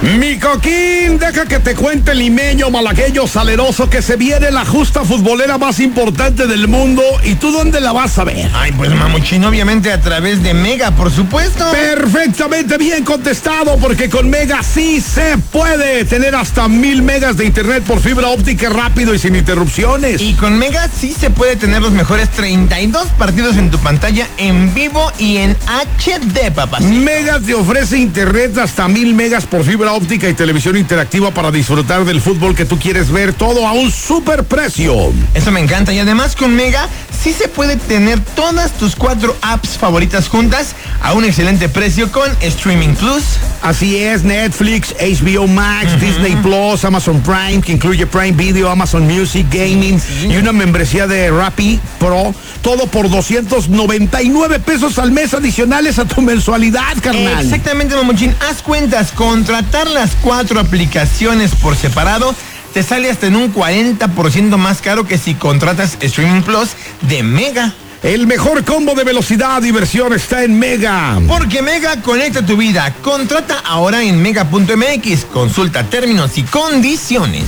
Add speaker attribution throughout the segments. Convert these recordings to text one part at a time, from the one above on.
Speaker 1: Mi Coquín, deja que te cuente el limeño, malagueño, saleroso, que se viene la justa futbolera más importante del mundo. ¿Y tú dónde la vas a ver?
Speaker 2: Ay, pues Mamuchín, obviamente a través de Mega, por supuesto.
Speaker 1: Perfectamente bien contestado, porque con Mega sí se puede tener hasta 1000 megas de internet por fibra óptica rápido y sin interrupciones.
Speaker 2: Y con Mega sí se puede tener los mejores 32 partidos en tu pantalla en vivo y en HD, papacito.
Speaker 1: Mega te ofrece internet hasta 1000 megas por fibra óptica y televisión interactiva para disfrutar del fútbol que tú quieres ver, todo a un super precio.
Speaker 2: Eso me encanta. Y además con Mega sí se puede tener todas tus 4 apps favoritas juntas a un excelente precio con Streaming Plus.
Speaker 1: Así es, Netflix, HBO Max, Disney Plus, Amazon Prime, que incluye Prime Video, Amazon Music, Gaming y una membresía de Rappi Pro, todo por 299 pesos al mes adicionales a tu mensualidad, carnal.
Speaker 2: Exactamente, Mamuchín. Haz cuentas, contratar las 4 aplicaciones por separado te sale hasta en un 40% más caro que si contratas Streaming Plus de Mega.
Speaker 1: El mejor combo de velocidad y diversión está en Mega.
Speaker 2: Porque Mega conecta tu vida. Contrata ahora en mega.mx. Consulta términos y condiciones.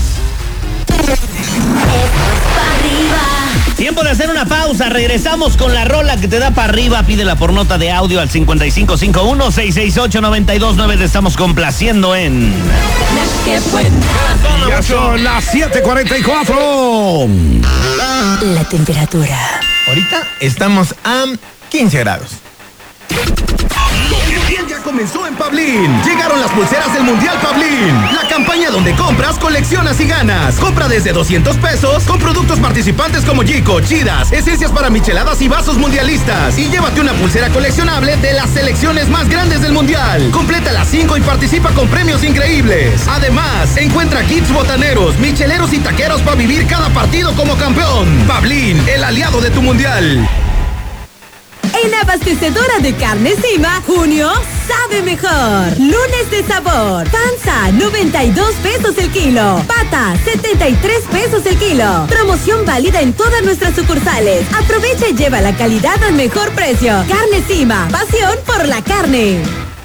Speaker 3: Tiempo de hacer una pausa. Regresamos con la rola que te da para arriba. Pídela por nota de audio al 5551-668-929. Te estamos complaciendo en...
Speaker 1: Ya son las 7:44.
Speaker 4: La temperatura.
Speaker 2: Ahorita estamos a 15 grados.
Speaker 5: Ya comenzó en Pablín. Llegaron las pulseras del Mundial Pablín. La campaña donde compras, coleccionas y ganas. Compra desde 200 pesos con productos participantes como Gico, Chidas, esencias para micheladas y vasos mundialistas. Y llévate una pulsera coleccionable de las selecciones más grandes del Mundial. Completa las 5 y participa con premios increíbles. Además, encuentra kits botaneros, micheleros y taqueros para vivir cada partido como campeón. Pablín, el aliado de tu Mundial.
Speaker 4: En Abastecedora de Carne Cima, junio sabe mejor. Lunes de sabor. Panza, 92 pesos el kilo. Pata, 73 pesos el kilo. Promoción válida en todas nuestras sucursales. Aprovecha y lleva la calidad al mejor precio. Carne Cima, pasión por la carne.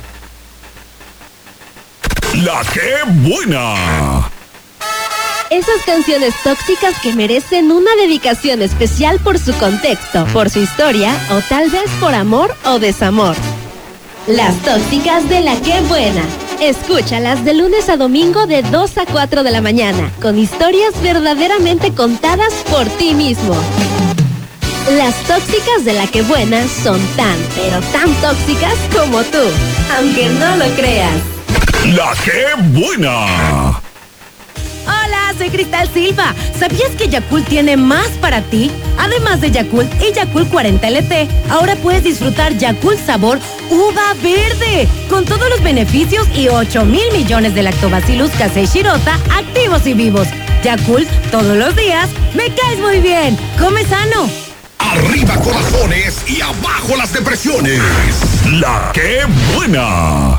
Speaker 1: La que buena.
Speaker 6: Esas canciones tóxicas que merecen una dedicación especial por su contexto, por su historia o tal vez por amor o desamor. Las tóxicas de La Qué Buena. Escúchalas de lunes a domingo de 2 a 4 de la mañana, con historias verdaderamente contadas por ti mismo. Las tóxicas de La Qué Buena son tan, pero tan tóxicas como tú, aunque no lo creas.
Speaker 1: La que buena.
Speaker 4: Hola, soy Cristal Silva. ¿Sabías que Yakult tiene más para ti? Además de Yakult y Yakult 40 LT, ahora puedes disfrutar Yakult sabor uva verde, con todos los beneficios y 8,000 millones de lactobacillus casei shirota activos y vivos. Yakult, todos los días, me caes muy bien. Come sano.
Speaker 1: Arriba corazones y abajo las depresiones. La que buena.